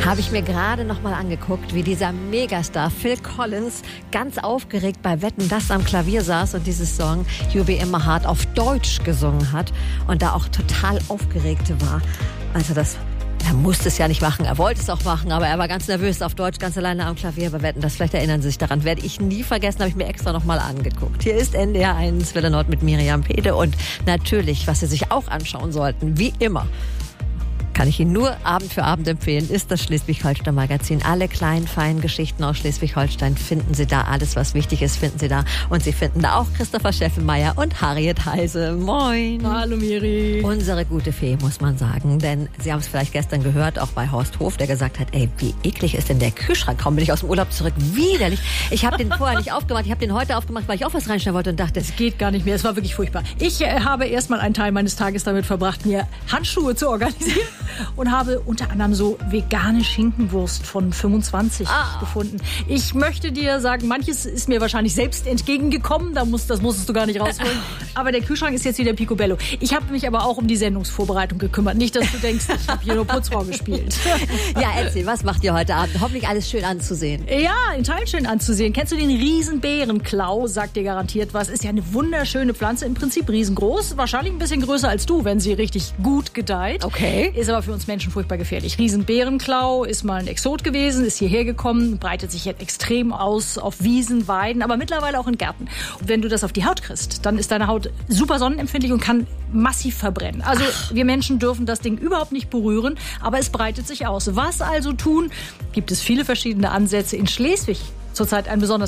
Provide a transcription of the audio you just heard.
Habe ich mir gerade noch mal angeguckt, wie dieser Megastar Phil Collins ganz aufgeregt bei Wetten, dass am Klavier saß und dieses Song You Be In My Heart auf Deutsch gesungen hat und da auch total aufgeregt war. Also er musste es ja nicht machen, er wollte es auch machen, aber er war ganz nervös auf Deutsch, ganz alleine am Klavier bei Wetten. Das, vielleicht erinnern Sie sich daran, werde ich nie vergessen, habe ich mir extra noch mal angeguckt. Hier ist NDR 1 Welle Nord mit Miriam Pede und natürlich, was Sie sich auch anschauen sollten, wie immer, kann ich Ihnen nur Abend für Abend empfehlen, ist das Schleswig-Holstein-Magazin. Alle kleinen, feinen Geschichten aus Schleswig-Holstein finden Sie da. Alles, was wichtig ist, finden Sie da. Und Sie finden da auch Christopher Scheffenmeier und Harriet Heise. Moin. Hallo Miri. Unsere gute Fee, muss man sagen. Denn Sie haben es vielleicht gestern gehört, auch bei Horst Hof, der gesagt hat, ey, wie eklig ist denn der Kühlschrank? Kaum bin ich aus dem Urlaub zurück. Widerlich. Ich habe den vorher nicht aufgemacht. Ich habe den heute aufgemacht, weil ich auch was reinstellen wollte und dachte, es geht gar nicht mehr. Es war wirklich furchtbar. Ich habe erstmal einen Teil meines Tages damit verbracht, mir Handschuhe zu organisieren. Und habe unter anderem so vegane Schinkenwurst von 25 gefunden. Ich möchte dir sagen, manches ist mir wahrscheinlich selbst entgegengekommen. Das musstest du gar nicht rausholen. Aber der Kühlschrank ist jetzt wieder picobello. Ich habe mich aber auch um die Sendungsvorbereitung gekümmert. Nicht, dass du denkst, ich habe hier nur Putzfrau gespielt. Ja, erzähl, was macht ihr heute Abend? Hoffentlich alles schön anzusehen. Ja, in Teilen schön anzusehen. Kennst du den Riesenbeerenklau? Sagt dir garantiert was. Ist ja eine wunderschöne Pflanze. Im Prinzip riesengroß. Wahrscheinlich ein bisschen größer als du, wenn sie richtig gut gedeiht. Okay. Ist aber für uns Menschen furchtbar gefährlich. Riesenbeerenklau ist mal ein Exot gewesen, ist hierher gekommen, breitet sich jetzt extrem aus auf Wiesen, Weiden, aber mittlerweile auch in Gärten. Und wenn du das auf die Haut kriegst, dann ist deine Haut super sonnenempfindlich und kann massiv verbrennen. Also wir Menschen dürfen das Ding überhaupt nicht berühren, aber es breitet sich aus. Was also tun? Gibt es viele verschiedene Ansätze. In Schleswig zurzeit ein besonders